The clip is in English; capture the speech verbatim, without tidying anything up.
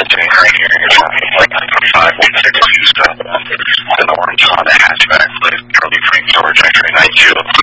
sitting right here. You're talking like five one six two seven. An orange Honda hatchback, please. Curly Frank George, X-ray nine two.